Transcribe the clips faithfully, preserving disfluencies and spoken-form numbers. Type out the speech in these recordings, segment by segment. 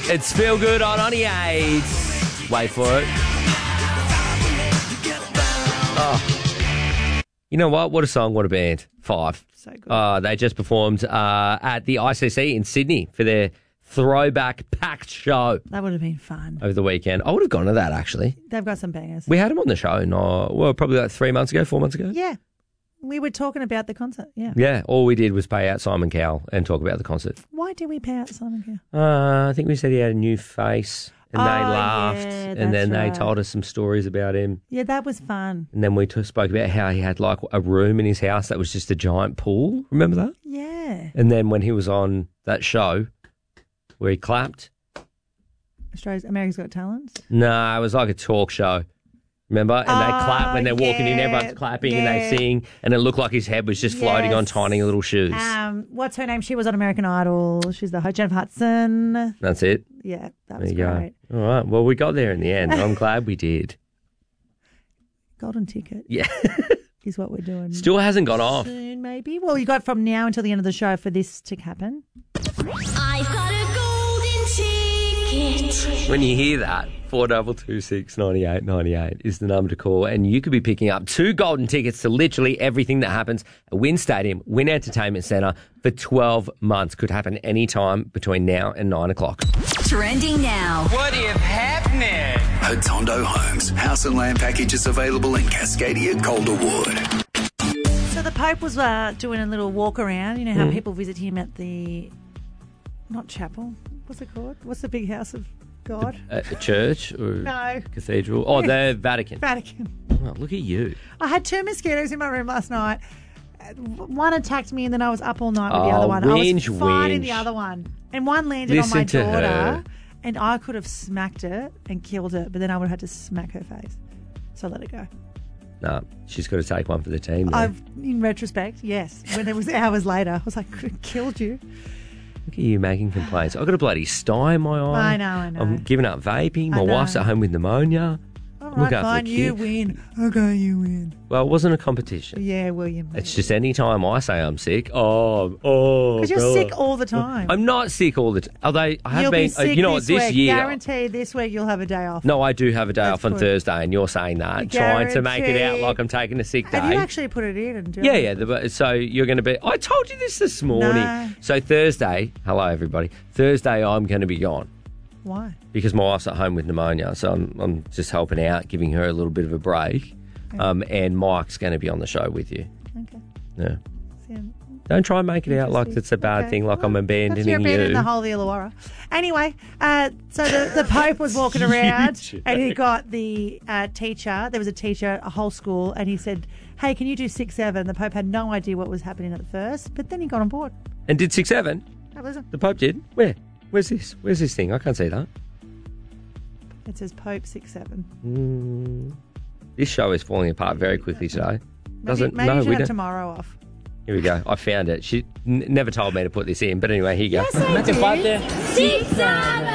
It's Feel Good on ninety-eight. Wait for it. Oh. You know what? What a song, what a band. Five. So good. Uh, they just performed uh, at the I C C in Sydney for their throwback packed show That would have been fun. over the weekend. I would have gone to that, actually. They've got some bangers. We had them on the show, no, well, probably like three months ago, four months ago. Yeah. We were talking about the concert, yeah. Yeah, all we did was pay out Simon Cowell and talk about the concert. Why did we pay out Simon Cowell? Uh, I think we said he had a new face and Oh, they laughed yeah, and then that's they right. told us some stories about him. Yeah, that was fun. And then we t- spoke about how he had like a room in his house that was just a giant pool. Remember that? Yeah. And then when he was on that show where he clapped. Australia's America's Got Talent. No, it was like a talk show. Remember? And they Oh, clap when they're walking in, yeah, everyone's clapping and yeah. they sing. And it looked like his head was just floating on Yes. tiny little shoes. Um, what's her name? She was on American Idol. She's the host, Jennifer Hudson. That's it. Yeah, that There was you great. go. All right. Well, we got there in the end. I'm glad we did. Golden ticket Yeah. is what we're doing. Still hasn't gone off. Soon, maybe. Well, you got from now until the end of the show for this to happen. I've got a golden ticket. When you hear that, four double two six ninety eight ninety eight is the number to call, and you could be picking up two golden tickets to literally everything that happens at Wynn Stadium, Wynn Entertainment Centre for twelve months. Could happen any time between now and nine o'clock. Trending now. What is happening? Hotondo Homes. House and land packages available in Cascadia, Calderwood. So the Pope was uh, doing a little walk around. You know how Mm. people visit him at the, not chapel, what's it called? What's the big house of God? A, a church or No. cathedral? Oh, the Vatican. Vatican. Oh, look at you. I had two mosquitoes in my room last night. Uh, One attacked me and then I was up all night with the Oh, other one. whinge, I was fighting whinge. the other one. And one landed Listen on my to daughter her. and I could have smacked it and killed it, but then I would have had to smack her face. So I let it go. No, she's got to take one for the team. There. I've, in retrospect, yes. When it was hours later, I was like, could have killed you. Look at you making complaints. I've got a bloody sty in my eye. I know, I know. I'm giving up vaping. I My wife's know. at home with pneumonia. All Look right, after the fine, you kid. win. Okay, you win. Well, it wasn't a competition. Yeah, William. It's just any time I say I'm sick, oh, oh. Because you're Bella. sick all the time. I'm not sick all the time. Although I have You'll been, be sick uh, you know what, this, this week. year. Guarantee this week you'll have a day off. No, I do have a day That's off on good. Thursday, and you're saying that, trying to make it out Guaranteed. like I'm taking a sick day. Have you actually put it in? And do Yeah, it? yeah. The, so you're going to be. I told you this this morning. No. So Thursday, hello everybody. Thursday, I'm going to be gone Why? because my wife's at home with pneumonia. So I'm, I'm just helping out, giving her a little bit of a break. Um, and Mike's going to be on the show with you. Okay. Yeah. So, Don't try and make it out like interesting. it's a bad Okay. thing, like I'm Well, abandoning that's your abandoning you. the whole Illawarra. Anyway, uh, so the, the Pope was walking around Huge. and he got the uh, teacher. There was a teacher, a whole school, and he said, hey, can you do six seven? The Pope had no idea what was happening at first, but then he got on board. And did six seven? Have a listen. The Pope did. Where? Where's this? Where's this thing? I can't see that. It says Pope six seven. Mm. This show is falling apart very quickly today. Maybe, Doesn't maybe no? you should We have don't. tomorrow off. Here we go. I found it. She n- never told me to put this in, but anyway, here you go. Six seven.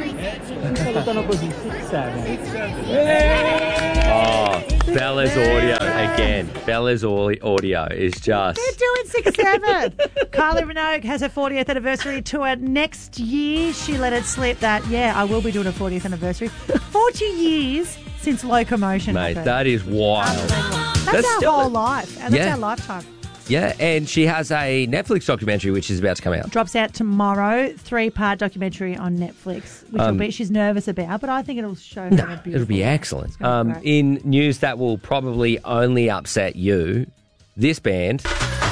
Oh, Bella's audio again. Bella's au- audio is just. They're doing six seven. Kylie Minogue has her fortieth anniversary tour next year. She let it slip that, yeah, I will be doing a fortieth anniversary. forty years since Locomotion Mate, happened. that is wild. That's, That's our still- whole life. And that's Yeah. our lifetime. Yeah, and she has a Netflix documentary which is about to come out. Drops out tomorrow. Three-part documentary on Netflix, which Um, will be, she's nervous about, but I think it'll show her No, a beautiful it'll be life. excellent. It's gonna be Um, great. in news that will probably only upset you, this band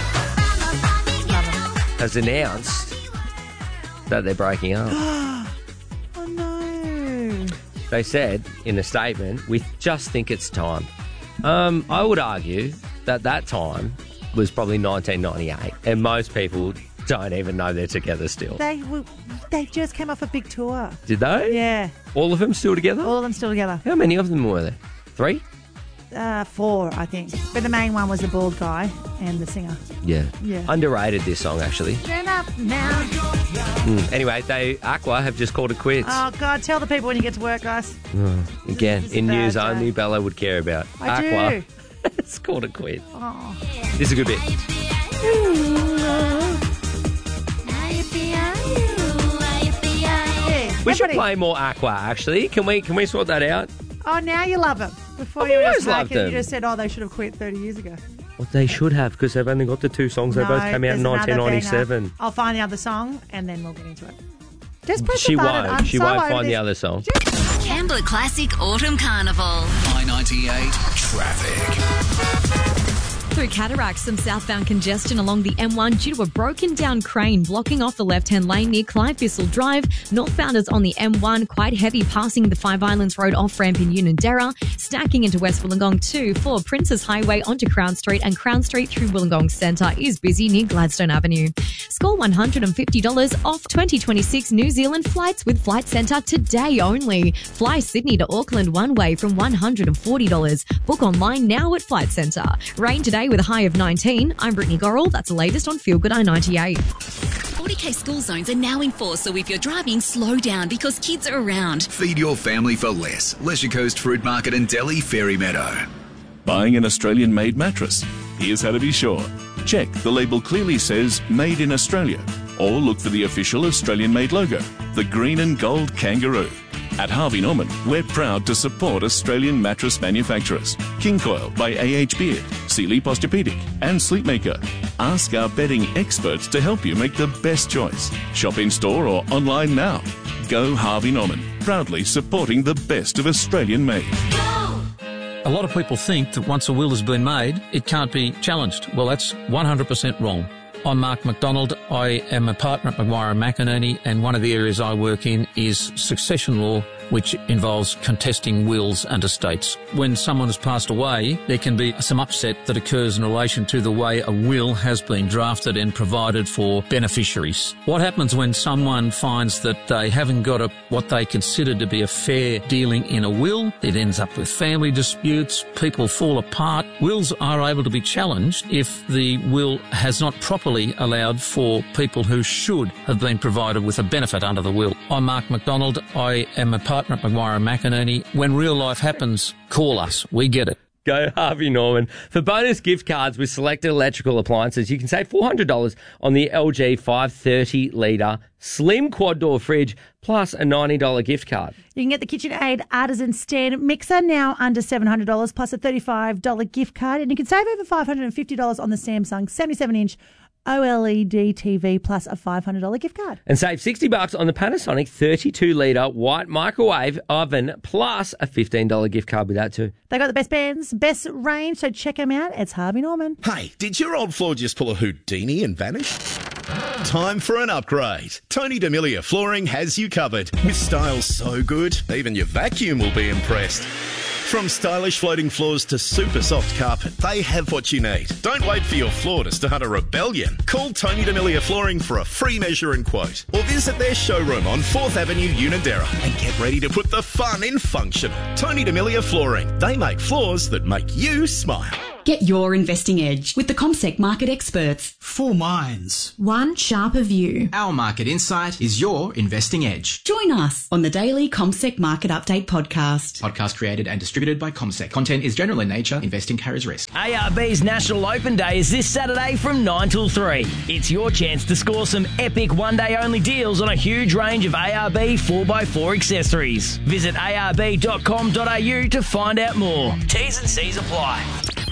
has announced that they're breaking up. Oh, no. They said in a statement, we just think it's time. Um, I would argue that that time was probably nineteen ninety-eight, and most people don't even know they're together still. They were, they just came off a big tour. Did they? Yeah. All of them still together? All of them still together. How many of them were there? Three? Uh, four, I think. But the main one was the bald guy and the singer. Yeah. Yeah. Underrated, this song, actually. Turn up now. Mm. Anyway, they Aqua have just called it quits. Oh, God, tell the people when you get to work, guys. Again, this is in a bad news day. only Bella would care about. I Aqua do. has called it quits. Oh. This is a good bit. We should Everybody- play more Aqua, actually. Can we Can we sort that out? Oh, now you love them. Before I've you were always just loved making, you them. just said, oh, they should have quit thirty years ago. Well, they should have, because they've only got the two songs. They No, both came out in there's another nineteen ninety-seven. banger. I'll find the other song and then we'll get into it. Just press She the button. won't. I'm She so won't over find the this. other song. Kembla Classic Autumn Carnival. I ninety-eight traffic. Through cataracts, some southbound congestion along the M one due to a broken down crane blocking off the left-hand lane near Clyde-Bissell Drive. Northbound is on the M one, quite heavy, passing the Five Islands Road off-ramp in Unanderra, stacking into West Wollongong two for Princes Highway onto Crown Street, and Crown Street through Wollongong Centre is busy near Gladstone Avenue. Score one hundred fifty dollars off twenty twenty-six New Zealand flights with Flight Centre today only. Fly Sydney to Auckland one way from one hundred forty dollars. Book online now at Flight Centre. Rain today with a high of nineteen. I'm Brittany Gorrell. That's the latest on Feel Good I ninety-eight. forty K school zones are now in force, so if you're driving, slow down because kids are around. Feed your family for less. Leisure Coast Fruit Market and Delhi Ferry Meadow. Buying an Australian-made mattress? Here's how to be sure. Check the label clearly says Made in Australia, or look for the official Australian-made logo, the green and gold kangaroo. At Harvey Norman, we're proud to support Australian mattress manufacturers. King Coil by A H Beard, Sealy Posturepedic and Sleepmaker. Ask our bedding experts to help you make the best choice. Shop in-store or online now. Go Harvey Norman, proudly supporting the best of Australian made. A lot of people think that once a will has been made, it can't be challenged. Well, that's one hundred percent wrong. I'm Mark McDonald. I am a partner at Maguire and McInerney, and one of the areas I work in is succession law, which involves contesting wills and estates. When someone has passed away, there can be some upset that occurs in relation to the way a will has been drafted and provided for beneficiaries. What happens when someone finds that they haven't got a, what they consider to be a fair dealing in a will? It ends up with family disputes, people fall apart. Wills are able to be challenged if the will has not properly allowed for people who should have been provided with a benefit under the will. I'm Mark McDonald. I am a partner at Maguire and McInerney. When real life happens, call us. We get it. Go Harvey Norman. For bonus gift cards with selected electrical appliances, you can save four hundred dollars on the L G five thirty litre slim quad door fridge plus a ninety dollars gift card. You can get the KitchenAid Artisan Stand Mixer now under seven hundred dollars plus a thirty-five dollars gift card. And you can save over five hundred fifty dollars on the Samsung seventy-seven inch OLED T V plus a five hundred dollars gift card. And save sixty bucks on the Panasonic thirty-two litre white microwave oven plus a fifteen dollars gift card with that too. They got the best bands, best range, so check them out. It's Harvey Norman. Hey, did your old floor just pull a Houdini and vanish? Time for an upgrade. Tony D'Amelia Flooring has you covered. With styles so good, even your vacuum will be impressed. From stylish floating floors to super soft carpet, they have what you need. Don't wait for your floor to start a rebellion. Call Tony D'Amelia Flooring for a free measure and quote. Or visit their showroom on fourth Avenue, Unanderra, and get ready to put the fun in functional. Tony D'Amelia Flooring. They make floors that make you smile. Get your investing edge with the CommSec market experts. Four minds. One sharper view. Our market insight is your investing edge. Join us on the daily CommSec Market Update podcast. Podcast created and distributed by CommSec. Content is general in nature. Investing carries risk. A R B's National Open Day is this Saturday from nine till three. It's your chance to score some epic one-day-only deals on a huge range of A R B four by four accessories. Visit a r b dot com dot a u to find out more. T's and C's apply.